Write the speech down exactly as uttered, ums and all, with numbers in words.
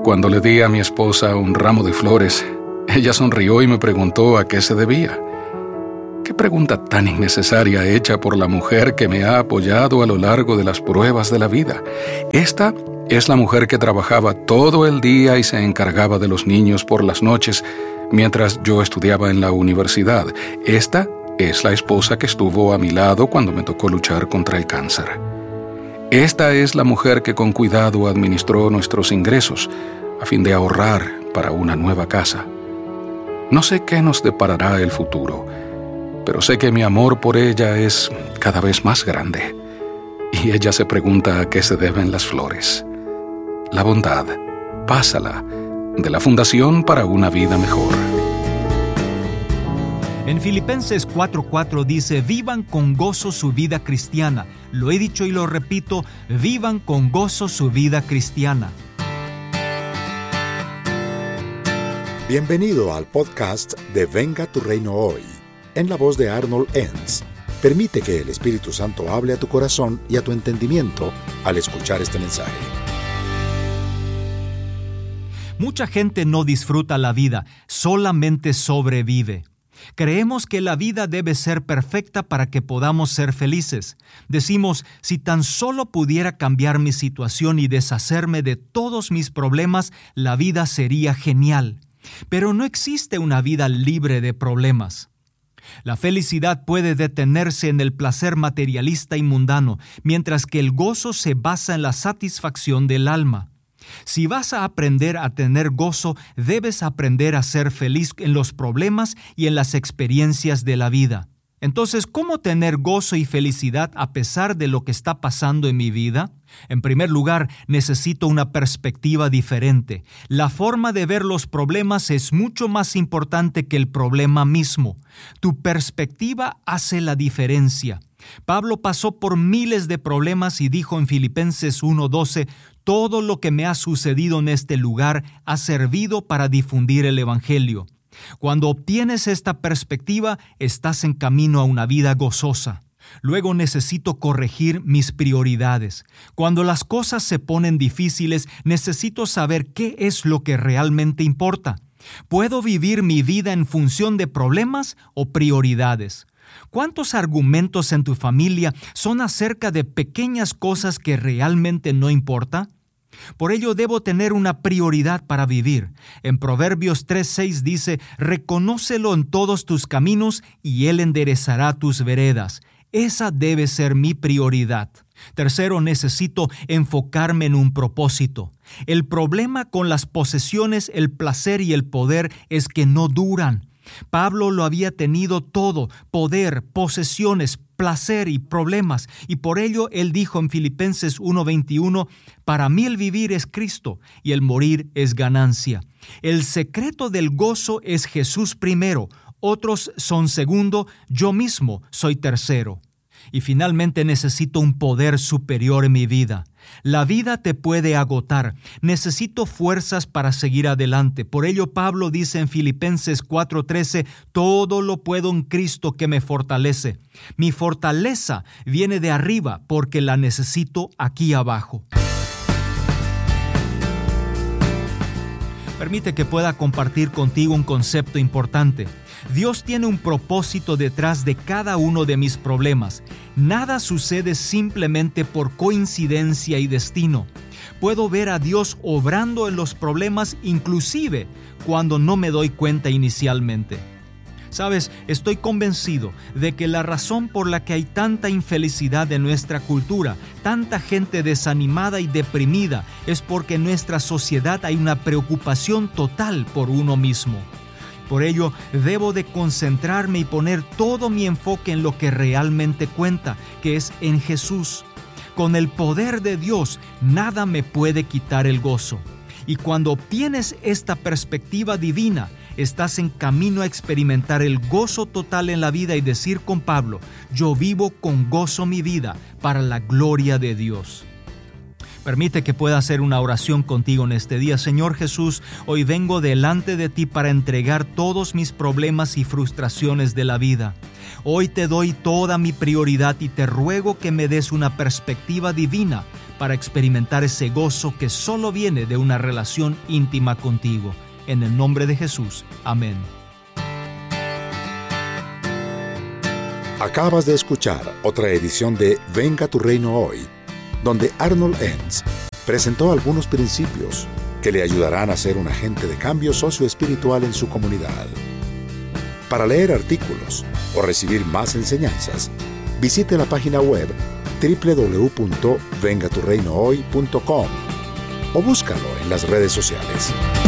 Cuando le di a mi esposa un ramo de flores, ella sonrió y me preguntó a qué se debía. Qué pregunta tan innecesaria hecha por la mujer que me ha apoyado a lo largo de las pruebas de la vida. Esta es la mujer que trabajaba todo el día y se encargaba de los niños por las noches mientras yo estudiaba en la universidad. Esta es la esposa que estuvo a mi lado cuando me tocó luchar contra el cáncer. Esta es la mujer que con cuidado administró nuestros ingresos a fin de ahorrar para una nueva casa. No sé qué nos deparará el futuro, pero sé que mi amor por ella es cada vez más grande. Y ella se pregunta a qué se deben las flores. La bondad, pásala, de la Fundación para una Vida Mejor. En Filipenses cuatro cuatro dice, vivan con gozo su vida cristiana. Lo he dicho y lo repito, vivan con gozo su vida cristiana. Bienvenido al podcast de Venga tu Reino Hoy, en la voz de Arnold Enns. Permite que el Espíritu Santo hable a tu corazón y a tu entendimiento al escuchar este mensaje. Mucha gente no disfruta la vida, solamente sobrevive. Creemos que la vida debe ser perfecta para que podamos ser felices. Decimos, si tan solo pudiera cambiar mi situación y deshacerme de todos mis problemas, la vida sería genial. Pero no existe una vida libre de problemas. La felicidad puede detenerse en el placer materialista y mundano, mientras que el gozo se basa en la satisfacción del alma. Si vas a aprender a tener gozo, debes aprender a ser feliz en los problemas y en las experiencias de la vida. Entonces, ¿cómo tener gozo y felicidad a pesar de lo que está pasando en mi vida? En primer lugar, necesito una perspectiva diferente. La forma de ver los problemas es mucho más importante que el problema mismo. Tu perspectiva hace la diferencia. Pablo pasó por miles de problemas y dijo en Filipenses uno doce, todo lo que me ha sucedido en este lugar ha servido para difundir el Evangelio. Cuando obtienes esta perspectiva, estás en camino a una vida gozosa. Luego necesito corregir mis prioridades. Cuando las cosas se ponen difíciles, necesito saber qué es lo que realmente importa. ¿Puedo vivir mi vida en función de problemas o prioridades? ¿Cuántos argumentos en tu familia son acerca de pequeñas cosas que realmente no importan? Por ello debo tener una prioridad para vivir. En Proverbios tres seis dice, reconócelo en todos tus caminos y Él enderezará tus veredas. Esa debe ser mi prioridad. Tercero, necesito enfocarme en un propósito. El problema con las posesiones, el placer y el poder es que no duran. Pablo lo había tenido todo, poder, posesiones, placer y problemas, y por ello él dijo en Filipenses uno veintiuno, para mí el vivir es Cristo y el morir es ganancia. El secreto del gozo es Jesús primero, otros son segundo, yo mismo soy tercero. Y finalmente necesito un poder superior en mi vida. La vida te puede agotar. Necesito fuerzas para seguir adelante. Por ello Pablo dice en Filipenses cuatro trece, todo lo puedo en Cristo que me fortalece. Mi fortaleza viene de arriba porque la necesito aquí abajo. Permite que pueda compartir contigo un concepto importante. Dios tiene un propósito detrás de cada uno de mis problemas. Nada sucede simplemente por coincidencia y destino. Puedo ver a Dios obrando en los problemas inclusive cuando no me doy cuenta inicialmente. Sabes, estoy convencido de que la razón por la que hay tanta infelicidad en nuestra cultura, tanta gente desanimada y deprimida, es porque en nuestra sociedad hay una preocupación total por uno mismo. Por ello, debo de concentrarme y poner todo mi enfoque en lo que realmente cuenta, que es en Jesús. Con el poder de Dios, nada me puede quitar el gozo. Y cuando obtienes esta perspectiva divina, estás en camino a experimentar el gozo total en la vida y decir con Pablo, yo vivo con gozo mi vida para la gloria de Dios. Permite que pueda hacer una oración contigo en este día. Señor Jesús, hoy vengo delante de ti para entregar todos mis problemas y frustraciones de la vida. Hoy te doy toda mi prioridad y te ruego que me des una perspectiva divina para experimentar ese gozo que solo viene de una relación íntima contigo. En el nombre de Jesús. Amén. Acabas de escuchar otra edición de Venga tu Reino Hoy, donde Arnold Enns presentó algunos principios que le ayudarán a ser un agente de cambio socioespiritual en su comunidad. Para leer artículos o recibir más enseñanzas, visite la página web doble u doble u doble u punto venga tu reino hoy punto com o búscalo en las redes sociales.